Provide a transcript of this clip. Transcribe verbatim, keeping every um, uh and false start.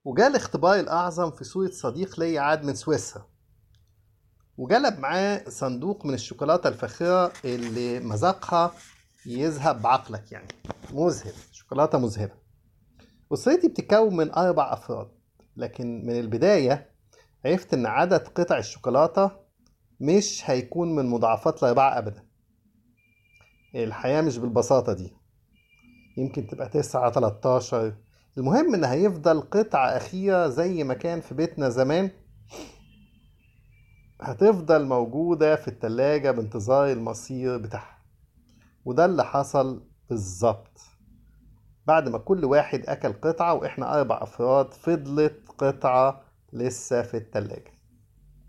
وجاء الاختبار الأعظم في صورة صديق لي عاد من سويسرا، وجلب معاه صندوق من الشوكولاتة الفاخرة اللي مذاقها يذهب بعقلك، يعني مذهل، شوكولاتة مذهلة. أسرتي بتتكون من أربع أفراد، لكن من البداية عرفت إن عدد قطع الشوكولاتة مش هيكون من مضاعفات الأربعة أبدا. الحياة مش بالبساطة دي، يمكن تبقى تسعة تلاتاشر. المهم إن هيفضل قطعة أخيرة زي ما كان في بيتنا زمان، هتفضل موجودة في التلاجة بانتظار المصير بتاعها. وده اللي حصل بالظبط. بعد ما كل واحد أكل قطعة وإحنا أربع أفراد، فضلت قطعة لسه في التلاجة.